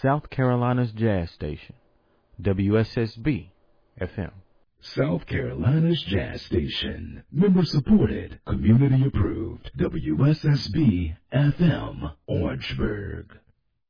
South Carolina's jazz station, WSSB FM. South Carolina's jazz station. Member supported. Community approved. WSSB FM, Orangeburg.